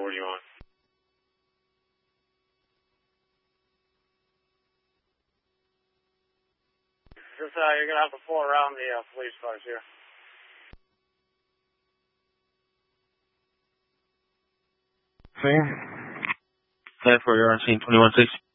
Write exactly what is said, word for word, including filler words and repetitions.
What do you want? Just, uh, you're gonna have to pull around the uh, police cars here. Okay. That for your scene twenty-one six.